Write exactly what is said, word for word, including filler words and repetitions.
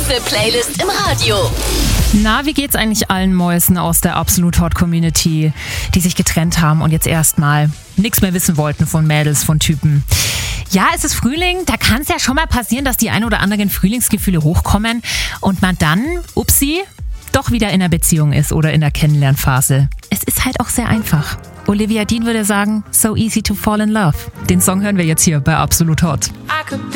exklusive Playlist im Radio. Na, wie geht's eigentlich allen Mäusen aus der Absolut Hot Community, die sich getrennt haben und jetzt erstmal nichts mehr wissen wollten von Mädels, von Typen? Ja, es ist Frühling, da kann es ja schon mal passieren, dass die ein oder anderen Frühlingsgefühle hochkommen und man dann, upsi, doch wieder in einer Beziehung ist oder in der Kennenlernphase. Es ist halt auch sehr einfach. Olivia Dean würde sagen, so easy to fall in love. Den Song hören wir jetzt hier bei Absolut Hot. I could be